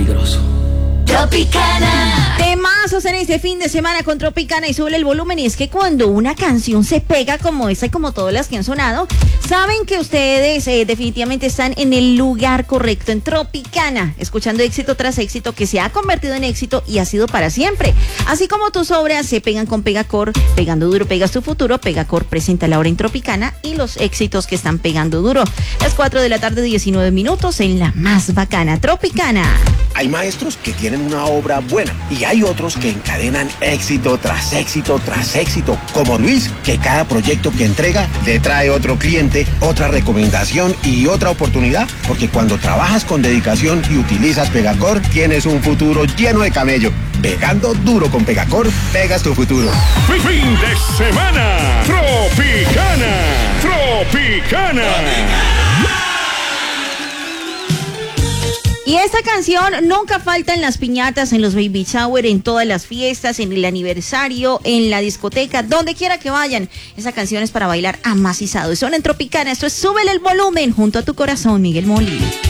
peligroso. Tropicana. Temazos en este fin de semana con Tropicana y sube el volumen. Y es que cuando una canción se pega como esta y como todas las que han sonado, saben que ustedes definitivamente están en el lugar correcto, en Tropicana, escuchando éxito tras éxito que se ha convertido en éxito y ha sido para siempre. Así como tus obras se pegan con Pegacor, pegando duro pegas tu futuro. Pegacor presenta la hora en Tropicana y los éxitos que están pegando duro. Las 4 de la tarde, 19 minutos en la más bacana, Tropicana. Hay maestros que tienen una obra buena y hay otros que encadenan éxito tras éxito tras éxito, como Luis, que cada proyecto que entrega le trae otro cliente, otra recomendación y otra oportunidad, porque cuando trabajas con dedicación y utilizas Pegacor, tienes un futuro lleno de camello. Pegando duro con Pegacor, pegas tu futuro. Fin de semana, Tropicana. Y esta canción nunca falta en las piñatas, en los baby shower, en todas las fiestas, en el aniversario, en la discoteca, donde quiera que vayan. Esa canción es para bailar amacizado. Y son en Tropicana. Esto es Súbele el volumen junto a tu corazón, Miguel Molina.